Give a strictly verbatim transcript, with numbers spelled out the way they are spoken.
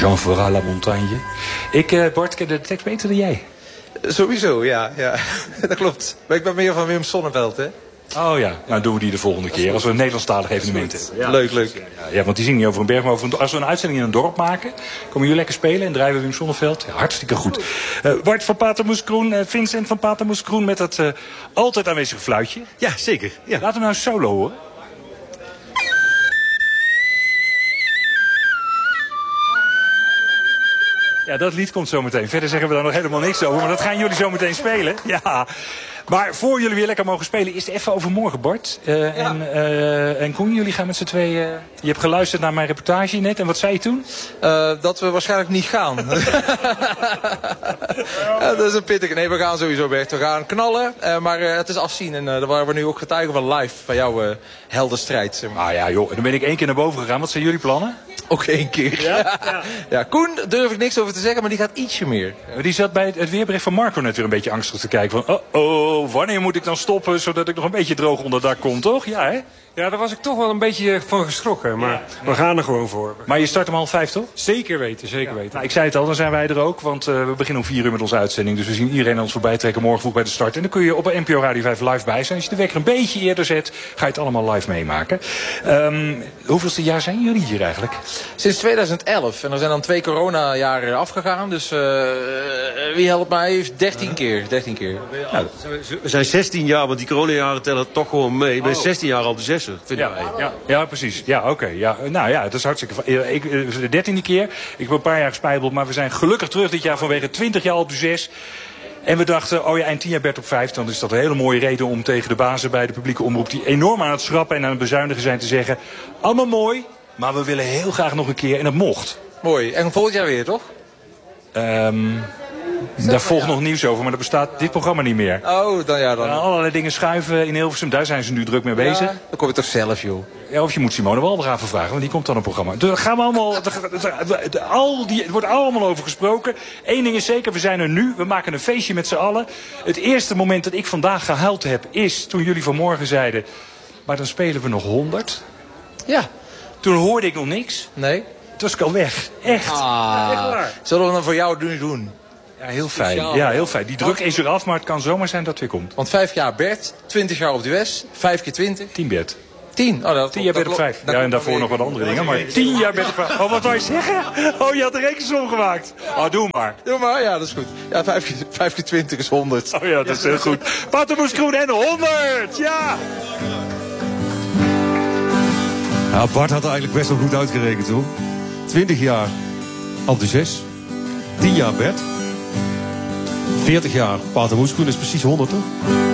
Jean fera la montagne. Ik, uh, Bart, ken de tekst beter dan jij. Sowieso, ja. ja. Dat klopt. Maar ik ben meer van Wim Sonneveld, hè. Oh ja, nou doen we die de volgende keer. Als we een Nederlandstalig evenement hebben. Ja. Leuk, leuk. Ja, ja, want die zingen niet over een berg, maar over een, als we een uitzending in een dorp maken, komen jullie lekker spelen en draaien we Wim Sonneveld. Ja, hartstikke goed. Uh, Bart van Patermoes-Kroen, uh, Vincent van Patermoes-Kroen met dat uh, altijd aanwezige fluitje. Ja, zeker. Ja. Laten we nou een solo horen. Ja, dat lied komt zo meteen. Verder zeggen we daar nog helemaal niks over, maar dat gaan jullie zo meteen spelen. Ja. Maar voor jullie weer lekker mogen spelen, is het even over morgen, Bart. Uh, ja. En, uh, en Koen, jullie gaan met z'n tweeën... Uh, je hebt geluisterd naar mijn reportage net. En wat zei je toen? Uh, dat we waarschijnlijk niet gaan. Ja, dat is een pittige. Nee, we gaan sowieso, Bert. We gaan knallen. Uh, maar uh, het is afzien. En uh, daar waren we nu ook getuigen van live. Van jouw uh, heldenstrijd. Zeg maar. Ah ja, joh. En dan ben ik één keer naar boven gegaan. Wat zijn jullie plannen? Ook één keer. Ja? Ja. Ja, Koen durf ik niks over te zeggen, maar die gaat ietsje meer. Die zat bij het weerbericht van Marco net weer een beetje angstig te kijken. Van, oh, oh, wanneer moet ik dan stoppen, zodat ik nog een beetje droog onder dak kom, toch? Ja, hè? Ja, daar was ik toch wel een beetje van geschrokken. Maar ja, we gaan er gewoon voor. Maar je start om half vijf, toch? Zeker weten, zeker ja. weten. Nou, ik zei het al, dan zijn wij er ook. Want uh, we beginnen om vier uur met onze uitzending. Dus we zien iedereen aan ons voorbij trekken morgen vroeg bij de start. En dan kun je op N P O Radio vijf live bij zijn. Als je de wekker een beetje eerder zet, ga je het allemaal live meemaken. Um, hoeveelste jaar zijn jullie hier eigenlijk? Sinds tweeduizend elf. En er zijn dan twee coronajaren afgegaan. Dus uh, wie helpt mij? dertien keer. dertien keer. Nou, we zijn zestien jaar, want die coronajaren tellen toch gewoon mee. Ik ben zestien jaar enthousiaster, vinden wij. Ja, ja, ja, precies. Ja, oké. Okay. Ja, nou ja, dat is hartstikke... Ik, de dertiende keer. Ik heb een paar jaar gespijbeld, maar we zijn gelukkig terug dit jaar vanwege twintig jaar op de zes. En we dachten, oh ja, en tien jaar Bert op vijf. Dan is dat een hele mooie reden om tegen de bazen bij de publieke omroep, die enorm aan het schrappen en aan het bezuinigen zijn, te zeggen, allemaal mooi, maar we willen heel graag nog een keer. En dat mocht. Mooi. En volgend jaar weer, toch? Um, Daar volgt nog nieuws over, maar dat bestaat dit programma niet meer. Oh, dan ja dan. Uh, allerlei dingen schuiven in Hilversum, daar zijn ze nu druk mee bezig. Ja, dan kom je toch zelf, joh. Ja, of je moet Simone Walderhaven vragen, want die komt dan op het programma. Dus gaan we allemaal, al die, het wordt allemaal over gesproken. Eén ding is zeker, we zijn er nu. We maken een feestje met z'n allen. Het eerste moment dat ik vandaag gehuild heb, is toen jullie vanmorgen zeiden, maar dan spelen we nog honderd. Ja. Toen hoorde ik nog niks. Nee. Toen was ik al weg. Echt. Ah, echt waar. Zullen we dan voor jou nu doen? Ja, heel fijn. Ja, heel fijn. Die druk is eraf, maar het kan zomaar zijn dat het weer komt. Want vijf jaar Bert, twintig jaar op de West, vijf keer twintig. Tien Bert. Tien? Oh, dat, tien jaar Bert op vijf. Ja, en daarvoor nog wat andere dingen. Maar tien jaar Bert op vijf. Oh, wat wou je zeggen? Oh, je had de rekensom gemaakt. Oh, doe maar. Doe maar, ja, dat is goed. Ja, vijf keer, vijf keer twintig is honderd. Oh ja, dat is heel goed. Patermoes-Kroen en honderd! Ja! Ja, Bart had er eigenlijk best wel goed uitgerekend, hoor. twintig jaar op de zes. tien jaar Bert. veertig jaar Patermoes-Kroen is precies honderd, toch?